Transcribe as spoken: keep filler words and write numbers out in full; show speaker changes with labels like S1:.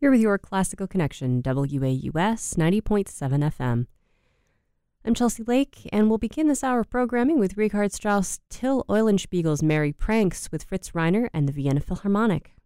S1: You're with your Classical Connection, W A U S ninety point seven F M. I'm Chelsea Lake, and we'll begin this hour of programming with Richard Strauss' Till Eulenspiegel's Merry Pranks with Fritz Reiner and the Vienna Philharmonic.